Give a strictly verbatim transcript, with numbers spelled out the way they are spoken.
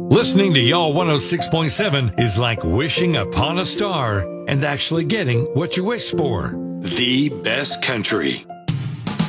Listening to Y'all one oh six point seven is like wishing upon a star and actually getting what you wished for. The best country.